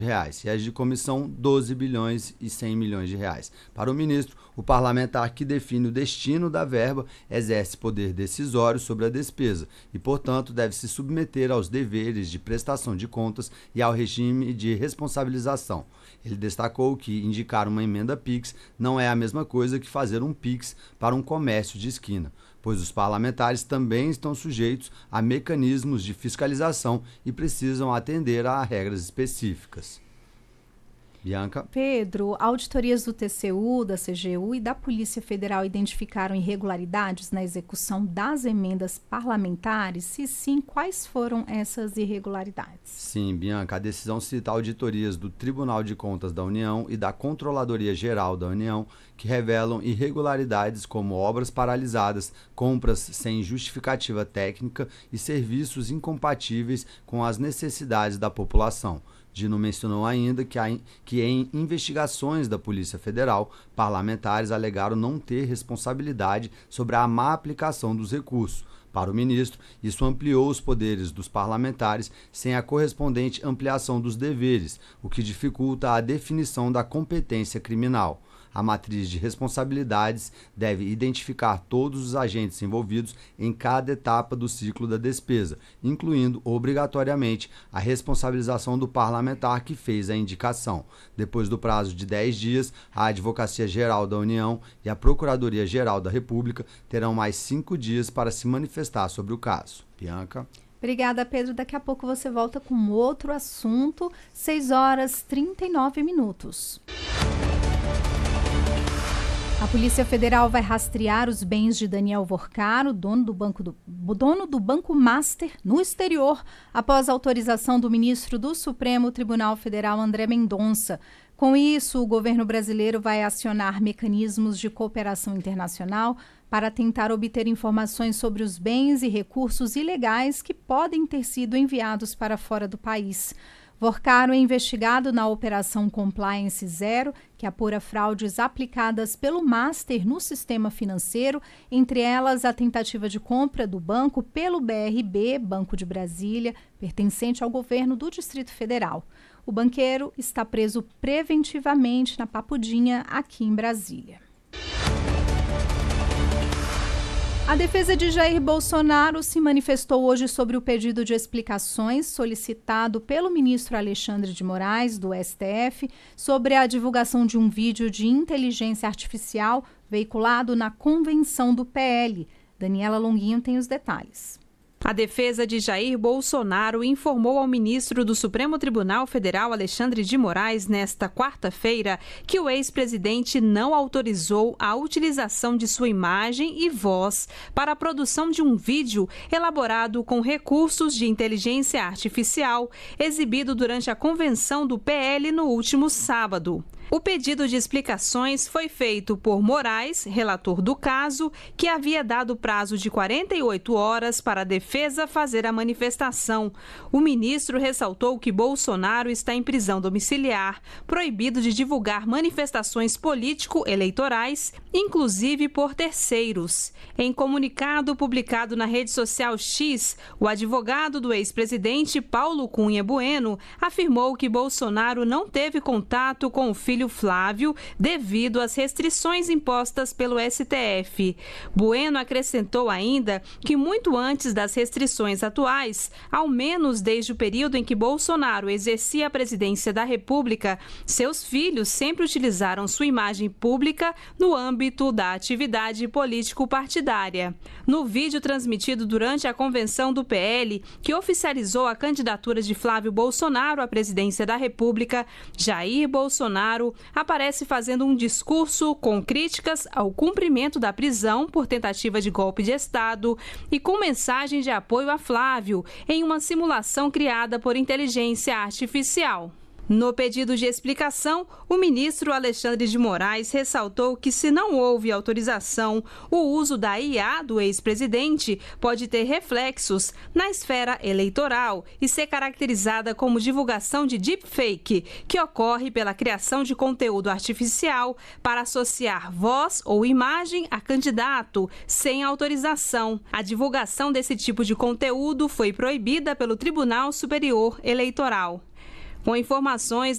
reais, e as de comissão 12 bilhões e 100 milhões de reais. Para o ministro, o parlamentar que define o destino da verba exerce poder decisório sobre a despesa e, portanto, deve se submeter aos deveres de prestação de contas e ao regime de responsabilização. Ele destacou que indicar uma emenda PIX não é a mesma coisa que fazer um PIX para um comércio de esquina, pois os parlamentares também estão sujeitos a mecanismos de fiscalização e precisam atender a regras específicas. Bianca. Pedro, auditorias do TCU, da CGU e da Polícia Federal identificaram irregularidades na execução das emendas parlamentares? Se sim, quais foram essas irregularidades? Sim, Bianca, a decisão cita auditorias do Tribunal de Contas da União e da Controladoria Geral da União, que revelam irregularidades como obras paralisadas, compras sem justificativa técnica e serviços incompatíveis com as necessidades da população. Dino mencionou ainda que em investigações da Polícia Federal, parlamentares alegaram não ter responsabilidade sobre a má aplicação dos recursos. Para o ministro, isso ampliou os poderes dos parlamentares sem a correspondente ampliação dos deveres, o que dificulta a definição da competência criminal. A matriz de responsabilidades deve identificar todos os agentes envolvidos em cada etapa do ciclo da despesa, incluindo, obrigatoriamente, a responsabilização do parlamentar que fez a indicação. Depois do prazo de 10 dias, a Advocacia Geral da União e a Procuradoria Geral da República terão mais 5 dias para se manifestar sobre o caso. Bianca. Obrigada, Pedro. Daqui a pouco você volta com outro assunto. 6h39. A Polícia Federal vai rastrear os bens de Daniel Vorcaro, dono do Banco Master, no exterior, após autorização do ministro do Supremo Tribunal Federal, André Mendonça. Com isso, o governo brasileiro vai acionar mecanismos de cooperação internacional para tentar obter informações sobre os bens e recursos ilegais que podem ter sido enviados para fora do país. Vorcaro é investigado na Operação Compliance Zero, que apura fraudes aplicadas pelo Master no sistema financeiro, entre elas a tentativa de compra do banco pelo BRB, Banco de Brasília, pertencente ao governo do Distrito Federal. O banqueiro está preso preventivamente na Papudinha, aqui em Brasília. A defesa de Jair Bolsonaro se manifestou hoje sobre o pedido de explicações solicitado pelo ministro Alexandre de Moraes, do STF, sobre a divulgação de um vídeo de inteligência artificial veiculado na convenção do PL. Daniela Longuinho tem os detalhes. A defesa de Jair Bolsonaro informou ao ministro do Supremo Tribunal Federal, Alexandre de Moraes, nesta quarta-feira, que o ex-presidente não autorizou a utilização de sua imagem e voz para a produção de um vídeo elaborado com recursos de inteligência artificial, exibido durante a convenção do PL no último sábado. O pedido de explicações foi feito por Moraes, relator do caso, que havia dado prazo de 48 horas para a defesa fazer a manifestação. O ministro ressaltou que Bolsonaro está em prisão domiciliar, proibido de divulgar manifestações político-eleitorais, inclusive por terceiros. Em comunicado publicado na rede social X, o advogado do ex-presidente Paulo Cunha Bueno afirmou que Bolsonaro não teve contato com o filho Flávio devido às restrições impostas pelo STF. Bueno acrescentou ainda que muito antes das restrições atuais, ao menos desde o período em que Bolsonaro exercia a presidência da República, seus filhos sempre utilizaram sua imagem pública no âmbito da atividade político-partidária. No vídeo transmitido durante a convenção do PL, que oficializou a candidatura de Flávio Bolsonaro à presidência da República, Jair Bolsonaro aparece fazendo um discurso com críticas ao cumprimento da prisão por tentativa de golpe de Estado e com mensagem de apoio a Flávio em uma simulação criada por inteligência artificial. No pedido de explicação, o ministro Alexandre de Moraes ressaltou que, se não houve autorização, o uso da IA do ex-presidente pode ter reflexos na esfera eleitoral e ser caracterizada como divulgação de deepfake, que ocorre pela criação de conteúdo artificial para associar voz ou imagem a candidato sem autorização. A divulgação desse tipo de conteúdo foi proibida pelo Tribunal Superior Eleitoral. Com informações